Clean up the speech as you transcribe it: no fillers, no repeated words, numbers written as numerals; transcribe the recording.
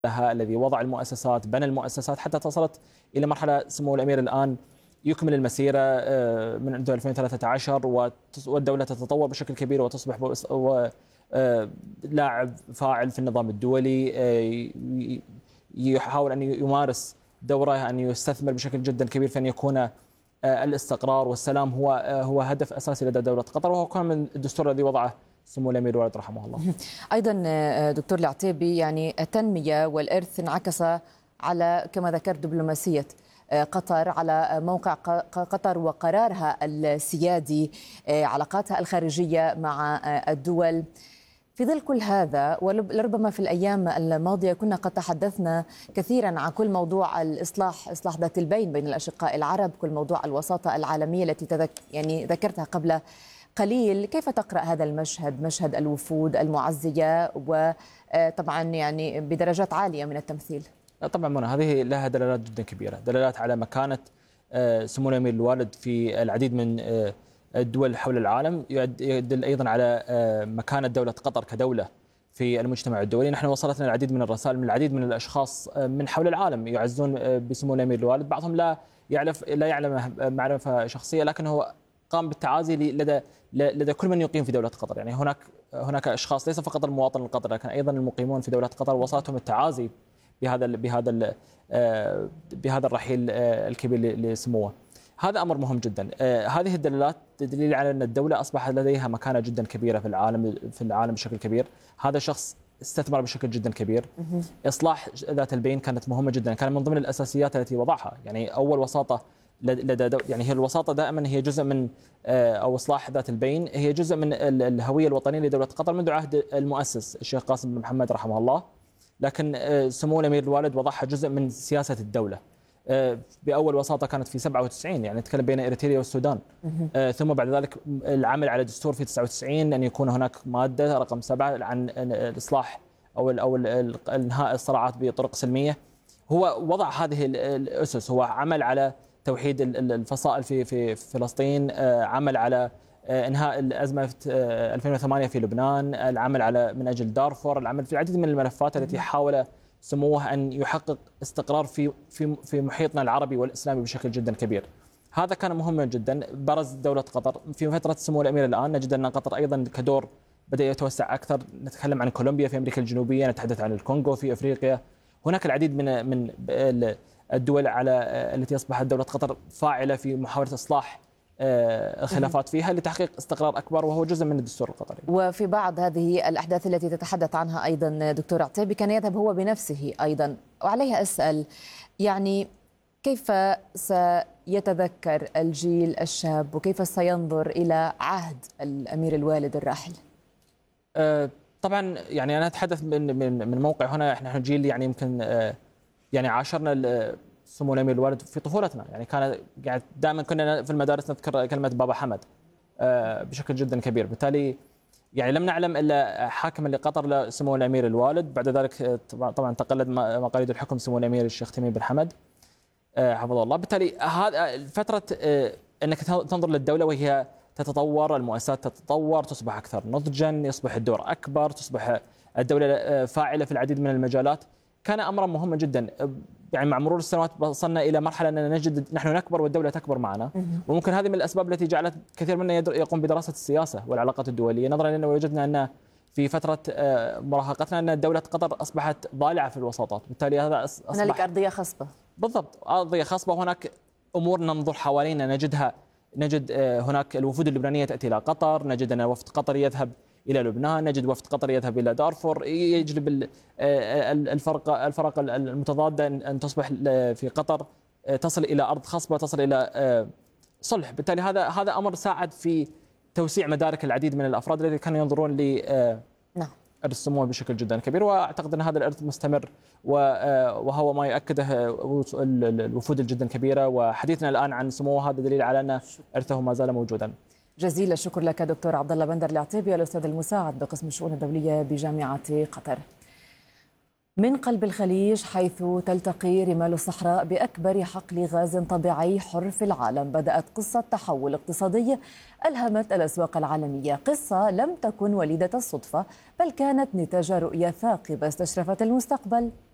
الذي وضع المؤسسات، بنى المؤسسات حتى وصلت إلى مرحلة سمو الأمير الآن يكمل المسيرة من 2013 والدولة تتطور بشكل كبير وتصبح لاعب فاعل في النظام الدولي، يحاول أن يمارس دوره، أن يستثمر بشكل جدا كبير في أن يكون الاستقرار والسلام هو هدف أساسي لدى دولة قطر، وهو كان من الدستور الذي وضعه سمو الأمير الوالد رحمه الله. أيضا دكتور العتيبي، يعني التنمية والإرث انعكس على كما ذكرت دبلوماسية قطر، على موقع قطر وقرارها السيادي، علاقاتها الخارجية مع الدول. في ظل كل هذا، ولربما في الأيام الماضية كنا قد تحدثنا كثيرا عن كل موضوع الإصلاح ذات البين بين الأشقاء العرب، كل موضوع الوساطة العالمية التي يعني ذكرتها قبل قليل. كيف تقرأ هذا المشهد، مشهد الوفود المعزية وطبعا يعني بدرجات عالية من التمثيل؟ طبعا منى، هذه لها دلالات جدا كبيرة، دلالات على مكانة سمو الأمير الوالد في العديد من الدول حول العالم، يدل أيضا على مكانة دولة قطر كدولة في المجتمع الدولي. نحن وصلتنا العديد من الرسائل من العديد من الأشخاص من حول العالم يعزون بسمو الأمير الوالد، بعضهم لا يعلم معرفة شخصية، لكن هو قام بالتعازي لدى كل من يقيم في دولة قطر. يعني هناك أشخاص ليس فقط المواطن القطري، لكن أيضا المقيمون في دولة قطر وصلتهم التعازي بهذا الرحيل الكبير لسموه. هذا أمر مهم جدا. هذه الدلالات تدل على أن الدولة أصبح لديها مكانة جدا كبيرة في العالم بشكل كبير. هذا الشخص استثمر بشكل جدا كبير. إصلاح ذات البين كانت مهمة جدا، كان من ضمن الأساسيات التي وضعها. يعني أول وساطة يعني هي الوساطة دائما هي جزء من أو إصلاح ذات البين هي جزء من الهوية الوطنية لدولة قطر منذ عهد المؤسس الشيخ قاسم بن محمد رحمه الله، لكن سمو الأمير الوالد وضعها جزء من سياسة الدولة. بأول وساطة كانت في 97، يعني نتكلم بين إريتريا والسودان. ثم بعد ذلك العمل على دستور في 99 أن يكون هناك مادة رقم 7 عن الإصلاح أو إنهاء الصراعات بطرق سلمية. هو وضع هذه الأسس، هو عمل على توحيد الفصائل في فلسطين، عمل على انهاء الازمه في 2008 في لبنان، العمل على من اجل دارفور، العمل في العديد من الملفات التي حاول سموه ان يحقق استقرار في محيطنا العربي والاسلامي بشكل جدا كبير. هذا كان مهما جدا. برز دوله قطر في فتره سمو الامير الان، نجد ان قطر ايضا كدور بدا يتوسع اكثر. نتكلم عن كولومبيا في امريكا الجنوبيه، نتحدث عن الكونغو في افريقيا. هناك العديد من الدول التي أصبحت دولة قطر فاعلة في محاولة إصلاح الخلافات فيها لتحقيق استقرار أكبر، وهو جزء من الدستور القطري. وفي بعض هذه الأحداث التي تتحدث عنها أيضا دكتور عتيبي كان يذهب هو بنفسه أيضا، وعليها أسأل يعني كيف سيتذكر الجيل الشاب وكيف سينظر إلى عهد الأمير الوالد الراحل؟ طبعا يعني أنا أتحدث من موقع هنا. نحن جيل يعني يمكن يعني عاشرنا سمو الأمير الوالد في طفولتنا، يعني كان يعني دائما كنا في المدارس نذكر كلمة بابا حمد بشكل جدا كبير. بالتالي يعني لم نعلم إلا حاكما لقطر لسمو الأمير الوالد. بعد ذلك طبعا تقلد مقاليد الحكم سمو الأمير الشيخ تميم بن حمد حفظه الله. بالتالي هذا فترة أنك تنظر للدولة وهي تتطور، المؤسسات تتطور، تصبح أكثر نضجا، يصبح الدور أكبر، تصبح الدولة فاعلة في العديد من المجالات، كان أمرا مهما جدا. يعني مع مرور السنوات وصلنا إلى مرحلة أننا نجد نحن نكبر والدولة تكبر معنا، وممكن هذه من الأسباب التي جعلت كثير منا يقوم بدراسة السياسة والعلاقات الدولية، نظرا لأننا وجدنا أن في فترة مراهقتنا أن دولة قطر أصبحت ضالعة في الوساطات. بالتالي هذا أصبح هنالك أرضية خصبة. بالضبط، أرضية خصبة. وهناك أمور ننظر حوالينا نجد هناك الوفود اللبنانية تأتي إلى قطر، نجد أن وفد قطر يذهب إلى لبنان، نجد وفد قطر يذهب إلى دارفور، يجلب الفرق المتضادة أن تصبح في قطر تصل إلى أرض خصبة، تصل إلى صلح. بالتالي هذا أمر ساعد في توسيع مدارك العديد من الأفراد الذين كانوا ينظرون إرث سموه بشكل جدا كبير. وأعتقد أن هذا الإرث مستمر، وهو ما يؤكده الوفود الجدا كبيرة. وحديثنا الآن عن سموه هذا دليل على أن إرثه ما زال موجودا. جزيل الشكر لك دكتور عبد الله بندر العتيبي، الأستاذ المساعد بقسم الشؤون الدولية بجامعة قطر. من قلب الخليج، حيث تلتقي رمال الصحراء بأكبر حقل غاز طبيعي حر في العالم، بدأت قصة تحول اقتصادي ألهمت الأسواق العالمية. قصة لم تكن وليدة الصدفة، بل كانت نتاج رؤية ثاقبة استشرفت المستقبل